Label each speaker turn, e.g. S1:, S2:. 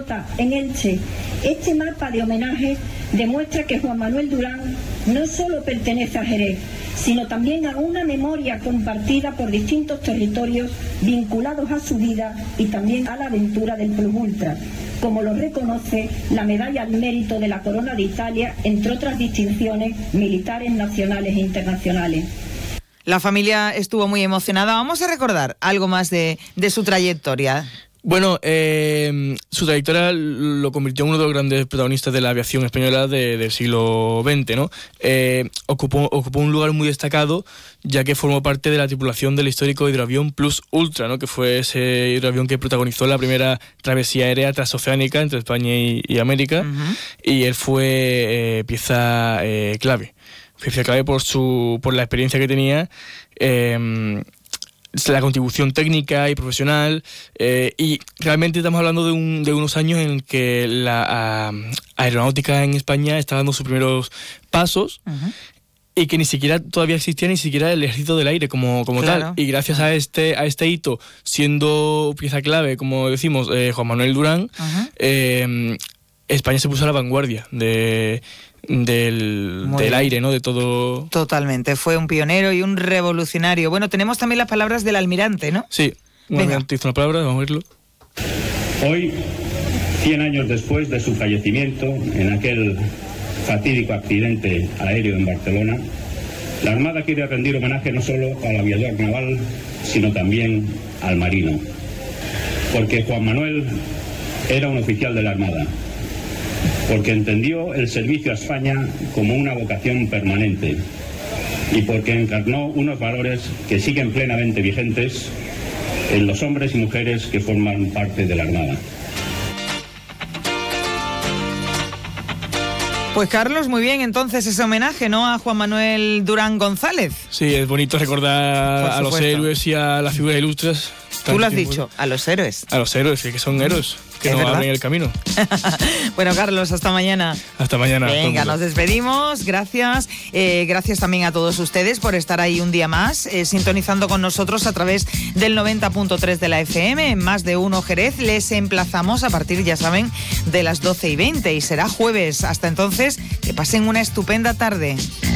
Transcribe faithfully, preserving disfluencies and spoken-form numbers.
S1: Rota, en Elche. Este mapa de homenajes demuestra que Juan Manuel Durán no solo pertenece a Jerez, sino también a una memoria compartida por distintos territorios vinculados a su vida y también a la aventura del Plus Ultra, como lo reconoce la Medalla al Mérito de la Corona de Italia, entre otras distinciones militares nacionales e internacionales.
S2: La familia estuvo muy emocionada. Vamos a recordar algo más de, de su trayectoria.
S3: Bueno, eh, su trayectoria lo convirtió en uno de los grandes protagonistas de la aviación española de, del siglo veinte, ¿no? Eh, ocupó, ocupó un lugar muy destacado, ya que formó parte de la tripulación del histórico hidroavión Plus Ultra, ¿no? Que fue ese hidroavión que protagonizó la primera travesía aérea transoceánica entre España y, y América, uh-huh. y él fue eh, pieza eh, clave. Pieza clave por, su, por la experiencia que tenía, eh, la contribución técnica y profesional, eh, y realmente estamos hablando de, un, de unos años en que la uh, aeronáutica en España está dando sus primeros pasos, uh-huh. y que ni siquiera todavía existía ni siquiera el ejército del aire como, como claro. tal, y gracias a este, a este hito, siendo pieza clave, como decimos, eh, Juan Manuel Durán, uh-huh. eh, España se puso a la vanguardia de... del, del aire, ¿no? De todo.
S2: Totalmente, fue un pionero y un revolucionario. Bueno, tenemos también las palabras del almirante, ¿no?
S3: Sí, un Venga. almirante hizo una palabra, vamos a verlo.
S4: Hoy, cien años después de su fallecimiento en aquel fatídico accidente aéreo en Barcelona, la Armada quiere rendir homenaje no solo al aviador naval, sino también al marino. Porque Juan Manuel era un oficial de la Armada, porque entendió el servicio a España como una vocación permanente y porque encarnó unos valores que siguen plenamente vigentes en los hombres y mujeres que forman parte de la Armada.
S2: Pues Carlos, muy bien, entonces ese homenaje, ¿no?, a Juan Manuel Durán González.
S3: Sí, es bonito recordar a los héroes y a las figuras ilustres.
S2: Tú lo has dicho, a los héroes.
S3: A los héroes, sí, que son héroes, que nos abren el camino.
S2: Bueno, Carlos, hasta mañana.
S3: Hasta mañana.
S2: Venga, nos despedimos, gracias. Eh, gracias también a todos ustedes por estar ahí un día más, eh, sintonizando con nosotros a través del noventa punto tres de la F M, en Más de Uno Jerez. Les emplazamos a partir, ya saben, de las doce y veinte, y será jueves. Hasta entonces, que pasen una estupenda tarde.